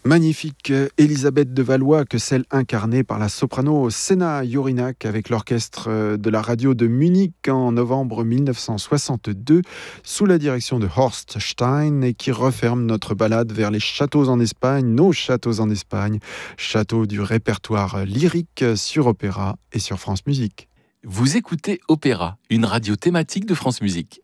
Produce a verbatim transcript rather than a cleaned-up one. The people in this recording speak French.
Magnifique Elisabeth de Valois que celle incarnée par la soprano Senna Jurinak avec l'orchestre de la radio de Munich en novembre mille neuf cent soixante-deux sous la direction de Horst Stein et qui referme notre balade vers les châteaux en Espagne, nos châteaux en Espagne, châteaux du répertoire lyrique sur Opéra et sur France Musique. Vous écoutez Opéra, une radio thématique de France Musique.